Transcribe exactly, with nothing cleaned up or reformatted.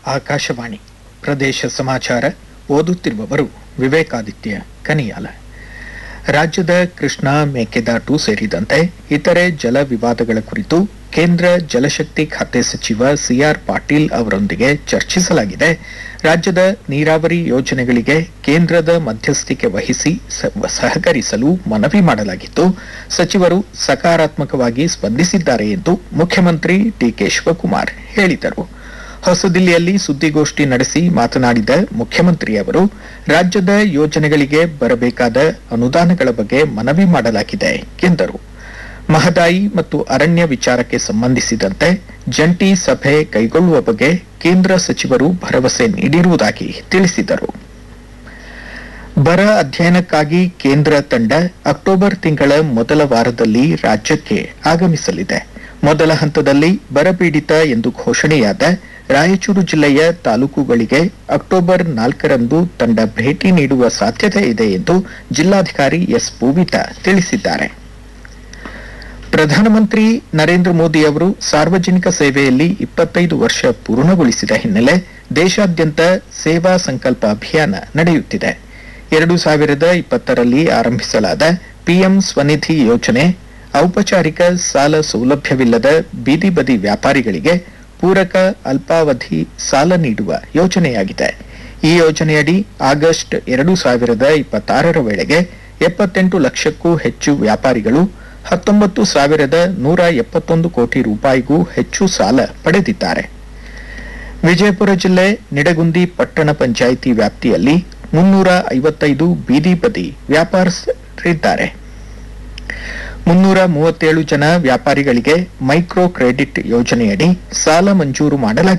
ಆಕಾಶವಾಣಿ ಪ್ರದೇಶ ಸಮಾಚಾರ ಓದುತ್ತಿರುವವರು ವಿವೇಕಾದಿತ್ಯ ಕನಿಯಾಲ. ರಾಜ್ಯದ ಕೃಷ್ಣಾ ಮೇಕೆದಾಟು ಸೇರಿದಂತೆ ಇತರೆ ಜಲ ವಿವಾದಗಳ ಕುರಿತು ಕೇಂದ್ರ ಜಲಶಕ್ತಿ ಖಾತೆ ಸಚಿವ ಸಿಆರ್ ಪಾಟೀಲ್ ಅವರೊಂದಿಗೆ ಚರ್ಚಿಸಲಾಗಿದೆ. ರಾಜ್ಯದ ನೀರಾವರಿ ಯೋಜನೆಗಳಿಗೆ ಕೇಂದ್ರದ ಮಧ್ಯಸ್ಥಿಕೆ ವಹಿಸಿ ಸಹಕರಿಸಲು ಮನವಿ ಮಾಡಲಾಗಿದ್ದು, ಸಚಿವರು ಸಕಾರಾತ್ಮಕವಾಗಿ ಸ್ಪಂದಿಸಿದ್ದಾರೆ ಎಂದು ಮುಖ್ಯಮಂತ್ರಿ ಡಿಕೆ ಶಿವಕುಮಾರ್ ಹೇಳಿದರು. ಹೊಸದಿಲ್ಲಿಯಲ್ಲಿ ಸುದ್ದಿಗೋಷ್ಠಿ ನಡೆಸಿ ಮಾತನಾಡಿದ ಮುಖ್ಯಮಂತ್ರಿ ಅವರು, ರಾಜ್ಯದ ಯೋಜನೆಗಳಿಗೆ ಬರಬೇಕಾದ ಅನುದಾನಗಳ ಬಗ್ಗೆ ಮನವಿ ಮಾಡಲಾಗಿದೆ ಎಂದರು. ಮಹದಾಯಿ ಮತ್ತು ಅರಣ್ಯ ವಿಚಾರಕ್ಕೆ ಸಂಬಂಧಿಸಿದಂತೆ ಜಂಟಿ ಸಭೆ ಕೈಗೊಳ್ಳುವ ಬಗ್ಗೆ ಕೇಂದ್ರ ಸಚಿವರು ಭರವಸೆ ನೀಡಿರುವುದಾಗಿ ತಿಳಿಸಿದರು. ಬರ ಅಧ್ಯಯನಕ್ಕಾಗಿ ಕೇಂದ್ರ ತಂಡ ಅಕ್ಟೋಬರ್ ತಿಂಗಳ ಮೊದಲ ವಾರದಲ್ಲಿ ರಾಜ್ಯಕ್ಕೆ ಆಗಮಿಸಲಿದೆ. ಮೊದಲ ಹಂತದಲ್ಲಿ ಬರಪೀಡಿತ ಎಂದು ಘೋಷಣೆಯಾದ ರಾಯಚೂರು ಜಿಲ್ಲೆಯ ತಾಲೂಕುಗಳಿಗೆ ಅಕ್ಟೋಬರ್ ನಾಲ್ಕರಂದು ತಂಡ ಭೇಟಿ ನೀಡುವ ಸಾಧ್ಯತೆ ಇದೆ ಎಂದು ಜಿಲ್ಲಾಧಿಕಾರಿ ಎಸ್ ಪೂವಿತಾ ತಿಳಿಸಿದ್ದಾರೆ. ಪ್ರಧಾನಮಂತ್ರಿ ನರೇಂದ್ರ ಮೋದಿ ಅವರು ಸಾರ್ವಜನಿಕ ಸೇವೆಯಲ್ಲಿ ಇಪ್ಪತ್ತೈದು ವರ್ಷ ಪೂರ್ಣಗೊಳಿಸಿದ ಹಿನ್ನೆಲೆ ದೇಶಾದ್ಯಂತ ಸೇವಾ ಸಂಕಲ್ಪ ಅಭಿಯಾನ ನಡೆಯುತ್ತಿದೆ. ಎರಡು ಸಾವಿರದ ಇಪ್ಪತ್ತರಲ್ಲಿ ಆರಂಭಿಸಲಾದ ಪಿಎಂ ಸ್ವನಿಧಿ ಯೋಜನೆ ಔಪಚಾರಿಕ ಸಾಲ ಸೌಲಭ್ಯವಿಲ್ಲದ ಬೀದಿ ಬದಿ ವ್ಯಾಪಾರಿಗಳಿಗೆ ಪೂರಕ ಅಲ್ಪಾವಧಿ ಸಾಲ ನೀಡುವ ಯೋಜನೆಯಾಗಿದೆ. ಈ ಯೋಜನೆಯಡಿ ಆಗಸ್ಟ್ ಎರಡು ಸಾವಿರದ ಇಪ್ಪತ್ತಾರರ ವೇಳೆಗೆ ಎಪ್ಪತ್ತೆಂಟು ಲಕ್ಷಕ್ಕೂ ಹೆಚ್ಚು ವ್ಯಾಪಾರಿಗಳು ಹತ್ತೊಂಬತ್ತು ಸಾವಿರದ ನೂರ ಎಪ್ಪತ್ತೊಂದು ಕೋಟಿ ರೂಪಾಯಿಗೂ ಹೆಚ್ಚು ಸಾಲ ಪಡೆದಿದ್ದಾರೆ. ವಿಜಯಪುರ ಜಿಲ್ಲೆ ನಿಡಗುಂದಿ ಪಟ್ಟಣ ಪಂಚಾಯಿತಿ ವ್ಯಾಪ್ತಿಯಲ್ಲಿ ಮುನ್ನೂರ ಐವತ್ತೈದು ಬೀದಿ ಬದಿ ವ್ಯಾಪಾರಸ್ಥರಿದ್ದಾರೆ. ಮುನ್ನೂರ ಮೂವತ್ತೇಳು ಜನ ವ್ಯಾಪಾರಿಗಳಿಗೆ ಮೈಕ್ರೋ ಕ್ರೆಡಿಟ್ ಯೋಜನೆಯಡಿ ಸಾಲ ಮಂಜೂರು ಮಾಡಲಾಗಿದೆ.